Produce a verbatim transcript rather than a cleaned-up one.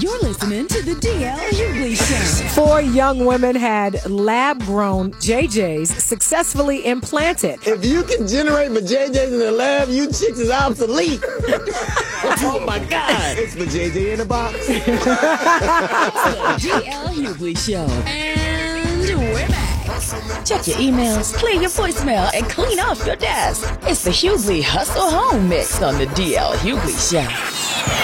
You're listening to the D L Hughley Show. Four young women had lab-grown J Js successfully implanted. If you can generate my J Js in the lab, you chicks is obsolete. Oh, my God. It's the J J in a box. It's the D L Hughley Show. And we're back. Check your emails, clear your voicemail, and clean off your desk. It's the Hughley Hustle Home Mix on the D L Hughley Show.